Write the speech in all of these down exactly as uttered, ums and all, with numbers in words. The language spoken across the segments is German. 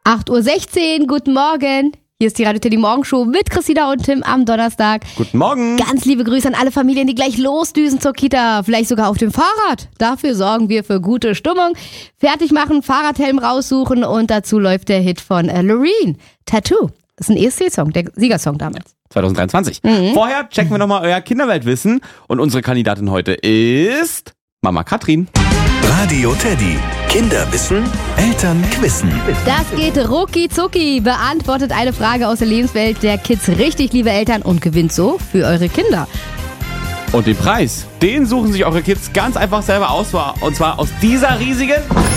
acht Uhr sechzehn, guten Morgen. Hier ist die Radio Teddy Morgenshow mit Christina und Tim am Donnerstag. Guten Morgen. Ganz liebe Grüße an alle Familien, die gleich losdüsen zur Kita. Vielleicht sogar auf dem Fahrrad. Dafür sorgen wir für gute Stimmung. Fertig machen, Fahrradhelm raussuchen und dazu läuft der Hit von äh, Loreen, Tattoo. Das ist ein E S C-Song, der Siegersong damals. zwanzig dreiundzwanzig. Mhm. Vorher checken wir nochmal euer Kinderweltwissen. Und unsere Kandidatin heute ist Mama Katrin. Radio Teddy. Kinderwissen, Eltern wissen. Das geht rucki zucki. Beantwortet eine Frage aus der Lebenswelt der Kids richtig, liebe Eltern, und gewinnt so für eure Kinder. Und den Preis, den suchen sich eure Kids ganz einfach selber aus. Und zwar aus dieser riesigen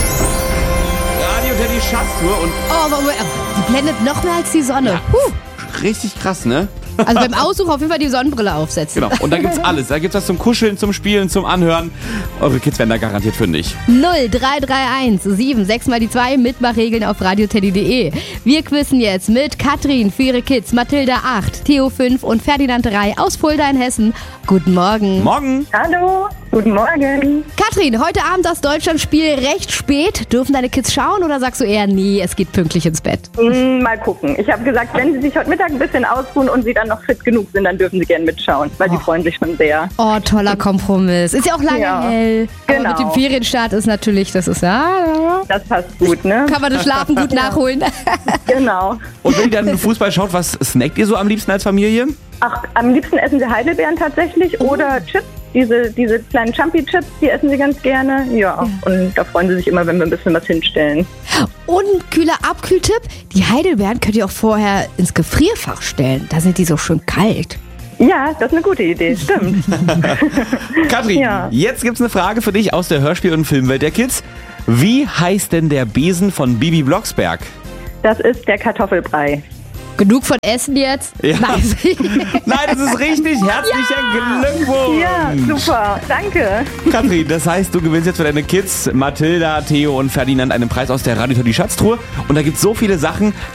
Radio Teddy Schatztruhe. Und oh, die blendet noch mehr als die Sonne. Ja, Puh. Richtig krass, ne? Also beim Aussuchen auf jeden Fall die Sonnenbrille aufsetzen. Genau, und da gibt's alles. Da gibt's was zum Kuscheln, zum Spielen, zum Anhören. Eure Kids werden da garantiert fündig. null drei drei eins sieben sechs mal die zwei, Mitmachregeln auf radioteddy punkt de. Wir quizzen jetzt mit Katrin für ihre Kids, Mathilda acht, Theo fünf und Ferdinand drei aus Fulda in Hessen. Guten Morgen. Morgen. Hallo, guten Morgen. Katrin, heute Abend das Deutschlandspiel recht spät. Dürfen deine Kids schauen oder sagst du eher, nee, es geht pünktlich ins Bett? Mm, mal gucken. Ich habe gesagt, wenn sie sich heute Mittag ein bisschen ausruhen und sie dann noch fit genug sind, dann dürfen sie gerne mitschauen, weil sie oh. freuen sich schon sehr. Oh, toller Kompromiss. Ist ja auch lange Ja, hell. genau. Aber mit dem Ferienstart ist natürlich, das ist ja... Das passt gut, ne? Kann man das Schlafen gut nachholen. Genau. Und wenn ihr dann Fußball schaut, was snackt ihr so am liebsten als Familie? Ach, am liebsten essen sie Heidelbeeren tatsächlich oder Chips. Diese, diese kleinen Jumpy-Chips, die essen sie ganz gerne. Ja, ja, und da freuen sie sich immer, wenn wir ein bisschen was hinstellen. Und kühler Abkühltipp, die Heidelbeeren könnt ihr auch vorher ins Gefrierfach stellen. Da sind die so schön kalt. Ja, das ist eine gute Idee, stimmt. Katrin, Ja. jetzt gibt's eine Frage für dich aus der Hörspiel- und Filmwelt der Kids. Wie heißt denn der Besen von Bibi Blocksberg? Das ist der Kartoffelbrei. Genug von Essen jetzt? Ja. Nein. Nein, das ist richtig. Herzlichen Glückwunsch. Ja, super, danke. Katrin, das heißt, du gewinnst jetzt für deine Kids, Mathilda, Theo und Ferdinand, einen Preis aus der Radio Teddy Schatztruhe. Und da gibt's so viele Sachen.